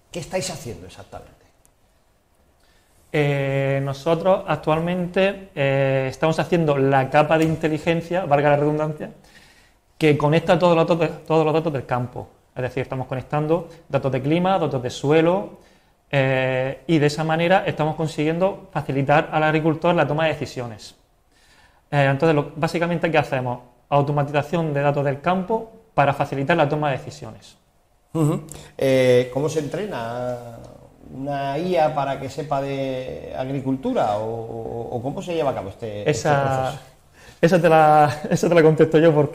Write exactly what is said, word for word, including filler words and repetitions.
¿Qué estáis haciendo exactamente? Eh, nosotros actualmente eh, estamos haciendo la capa de inteligencia, valga la redundancia, que conecta todos los datos, de, todos los datos del campo. Es decir, estamos conectando datos de clima, datos de suelo, eh, y de esa manera estamos consiguiendo facilitar al agricultor la toma de decisiones. Eh, entonces, lo, básicamente, ¿qué hacemos? Automatización de datos del campo para facilitar la toma de decisiones. Uh-huh. Eh, ¿Cómo se entrena una I A para que sepa de agricultura? ¿O, o cómo se lleva a cabo este, Esa, este proceso? esa, te la, esa te la contesto yo porque